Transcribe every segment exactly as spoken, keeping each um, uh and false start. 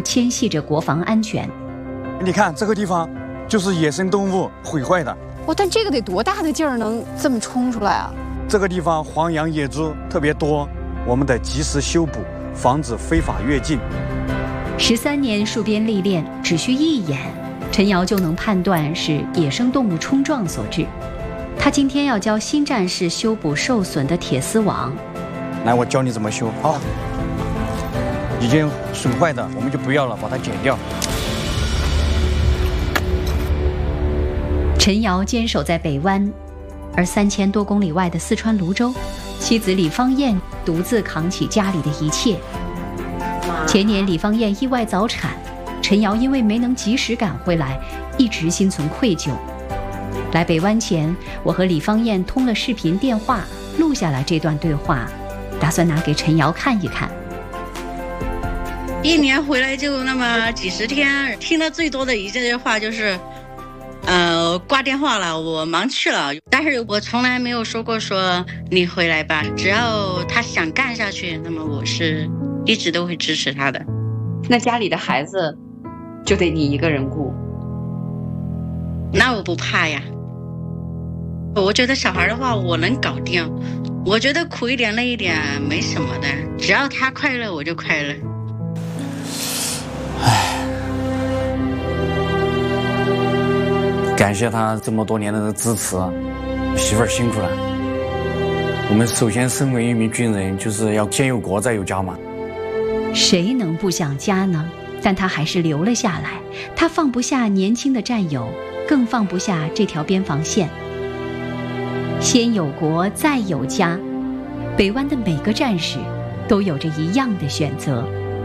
牵系着国防安全。 你看这个地方，就是野生动物毁坏的。 哇，但这个得多大的劲儿能这么冲出来啊？ 这个地方黄羊野猪特别多，我们得及时修补，防止非法越境。 十三年戍边历练，只需一眼，陈瑶就能判断是野生动物冲撞所致。他今天要教新战士修补受损的铁丝网。 来，我教你怎么修。好，已经损坏的我们就不要了，把它剪掉。 陈瑶坚守在北湾，而三千多公里外的四川泸州，妻子李芳燕独自扛起家里的一切。前年李芳燕意外早产，陈瑶因为没能及时赶回来，一直心存愧疚。来北湾前，我和李芳燕通了视频电话，录下来这段对话，打算拿给陈瑶看一看。 一年回来就那么几十天，听得最多的一句话就是呃，挂电话了，我忙去了。但是我从来没有说过说你回来吧，只要他想干下去，那么我是一直都会支持他的。 那家里的孩子就得你一个人顾？ 那我不怕呀，我觉得小孩的话我能搞定，我觉得苦一点累一点没什么的，只要他快乐我就快乐。 唉，感谢他这么多年的支持，媳妇儿辛苦了。我们首先身为一名军人，就是要先有国再有家嘛。 谁能不想家呢？但他还是留了下来。他放不下年轻的战友，更放不下这条边防线。先有国，再有家。北湾的每个战士都有着一样的选择。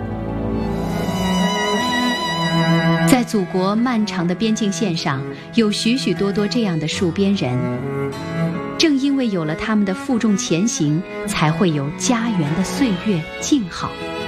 在祖国漫长的边境线上，有许许多多这样的戍边人。正因为有了他们的负重前行，才会有家园的岁月静好。